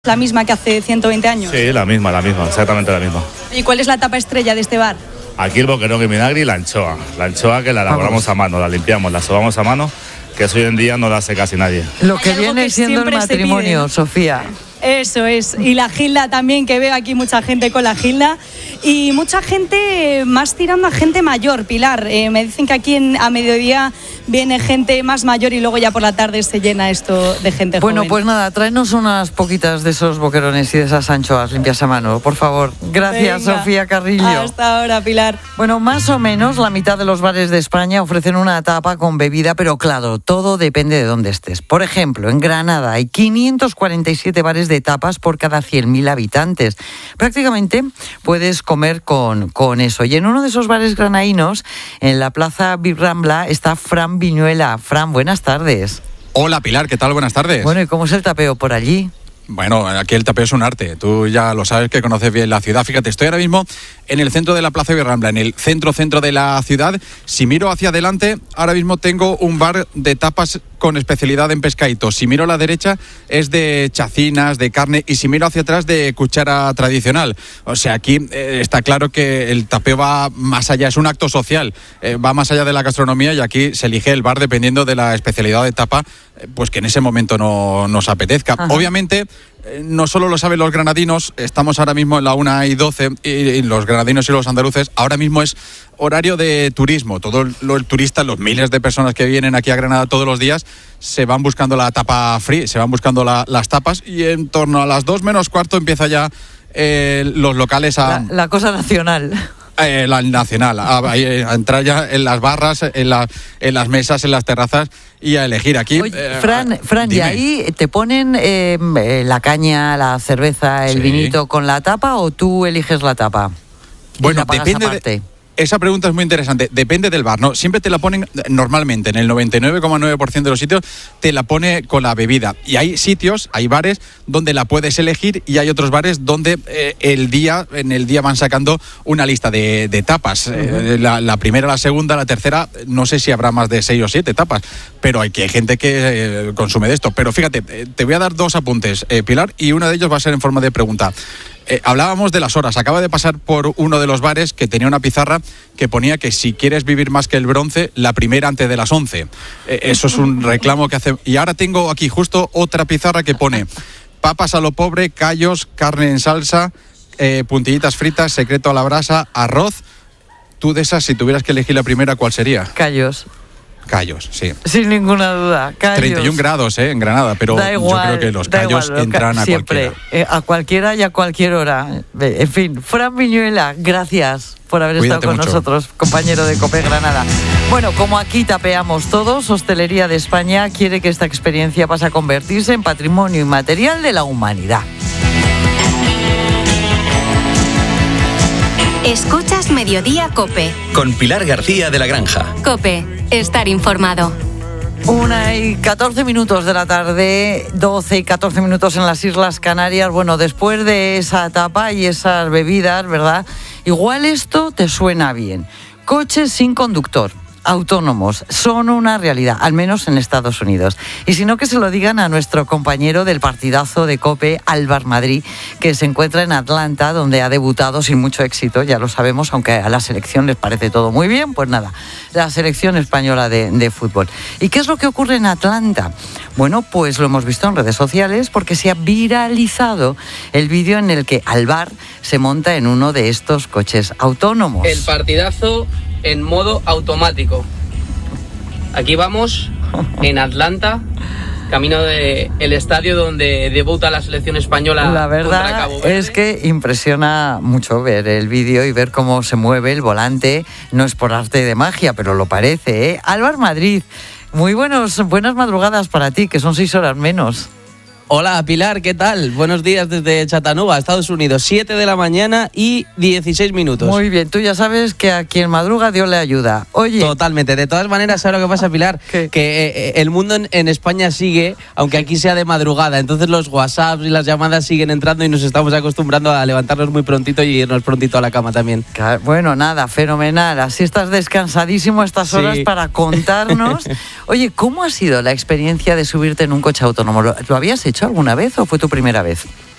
la misma que hace 120 años. Sí, la misma, exactamente la misma. ¿Y cuál es la tapa estrella de este bar? Aquí el boquerón y vinagre y la anchoa. La anchoa que la elaboramos a mano, la limpiamos, la sobamos a mano, que eso hoy en día no la hace casi nadie. Lo que viene siendo el matrimonio, Sofía. Eso es, y la gilda también, que veo aquí mucha gente con la gilda y mucha gente más tirando a gente mayor, Pilar. Me dicen que aquí a mediodía viene gente más mayor y luego ya por la tarde se llena esto de gente joven. Bueno, pues nada, tráenos unas poquitas de esos boquerones y de esas anchoas limpias a mano, por favor. Gracias, Venga, Sofía Carrillo. Hasta ahora, Pilar. Bueno, más o menos la mitad de los bares de España ofrecen una tapa con bebida, pero claro, todo depende de dónde estés. Por ejemplo, en Granada hay 547 bares de tapas por cada 100.000 habitantes. Prácticamente puedes comer con eso. Y en uno de esos bares granadinos, en la Plaza Birrambla, está Fran Viñuela. Fran, buenas tardes. Hola Pilar, ¿qué tal? Buenas tardes. Bueno, ¿y cómo es el tapeo por allí? Bueno, aquí el tapeo es un arte. Tú ya lo sabes, que conoces bien la ciudad. Fíjate, estoy ahora mismo en el centro de la Plaza Birrambla, en el centro de la ciudad. Si miro hacia adelante, ahora mismo tengo un bar de tapas con especialidad en pescaditos. Si miro a la derecha, es de chacinas, de carne, y si miro hacia atrás, de cuchara tradicional. O sea, aquí está claro que el tapeo va más allá, es un acto social, va más allá de la gastronomía, y aquí se elige el bar dependiendo de la especialidad de tapa, pues que en ese momento nos apetezca. Ajá. Obviamente, no solo lo saben los granadinos, estamos ahora mismo en la 1:12 y los granadinos y los andaluces, ahora mismo es horario de turismo. Todo el turista, los miles de personas que vienen aquí a Granada todos los días, se van buscando la tapa free, se van buscando las tapas, y en torno a las 2 menos cuarto empieza ya los locales a... La cosa nacional. La nacional, a entrar ya en las barras, en las mesas, en las terrazas, y a elegir aquí. Oye, Fran, ¿y ahí te ponen la caña, la cerveza, el vinito con la tapa, o tú eliges la tapa? Bueno, depende. Esa pregunta es muy interesante. Depende del bar, ¿no? Siempre te la ponen, normalmente, en el 99,9% de los sitios, te la pone con la bebida. Y hay sitios, hay bares donde la puedes elegir, y hay otros bares donde en el día van sacando una lista de tapas. Uh-huh. La primera, la segunda, la tercera, no sé si habrá más de 6 o 7 tapas, pero hay gente que consume de esto. Pero fíjate, te voy a dar 2 apuntes, Pilar, y uno de ellos va a ser en forma de pregunta. Hablábamos de las horas. Acaba de pasar por uno de los bares que tenía una pizarra que ponía que si quieres vivir más que el bronce, la primera antes de las 11. Eso es un reclamo que hace. Y ahora tengo aquí justo otra pizarra que pone papas a lo pobre, callos, carne en salsa, puntillitas fritas, secreto a la brasa, arroz. Tú, de esas, si tuvieras que elegir la primera, ¿cuál sería? Callos, sí. Sin ninguna duda, callos. 31 grados en Granada, pero da igual, yo creo que los callos entran a siempre, cualquiera. A cualquiera y a cualquier hora. En fin, Fran Viñuela, gracias por haber estado con nosotros, compañero de COPE Granada. Bueno, como aquí tapeamos todos, Hostelería de España quiere que esta experiencia pase a convertirse en patrimonio inmaterial de la humanidad. Escuchas Mediodía COPE. Con Pilar García de la Granja. COPE, estar informado. 1:14 de la tarde, 12:14 en las Islas Canarias. Bueno, después de esa tapa y esas bebidas, ¿verdad? Igual esto te suena bien. Coches sin conductor, autónomos, son una realidad, al menos en Estados Unidos. Y si no, que se lo digan a nuestro compañero del partidazo de COPE, Álvar Madrid, que se encuentra en Atlanta, donde ha debutado sin mucho éxito, ya lo sabemos, aunque a la selección les parece todo muy bien, pues nada, la selección española de fútbol. ¿Y qué es lo que ocurre en Atlanta? Bueno, pues lo hemos visto en redes sociales, porque se ha viralizado el vídeo en el que Álvar se monta en uno de estos coches autónomos. El partidazo en modo automático. Aquí vamos, en Atlanta, camino del estadio donde debuta la selección española. La verdad es que impresiona mucho ver el vídeo y ver cómo se mueve el volante. No es por arte de magia, pero lo parece, ¿eh? Álvar Madrid, muy buenas madrugadas para ti, que son 6 horas menos. Hola Pilar, ¿qué tal? Buenos días desde Chattanooga, Estados Unidos, 7 de la mañana y 16 minutos. Muy bien, tú ya sabes que a quien madruga Dios le ayuda. Oye. Totalmente, de todas maneras, ¿sabes lo que pasa, Pilar? ¿Qué? Que el mundo en España sigue, aunque aquí sea de madrugada, entonces los WhatsApps y las llamadas siguen entrando y nos estamos acostumbrando a levantarnos muy prontito y irnos prontito a la cama también. Bueno, nada, fenomenal, así estás descansadísimo a estas horas para contarnos. Oye, ¿cómo ha sido la experiencia de subirte en un coche autónomo? ¿Lo habías hecho alguna vez o fue tu primera vez?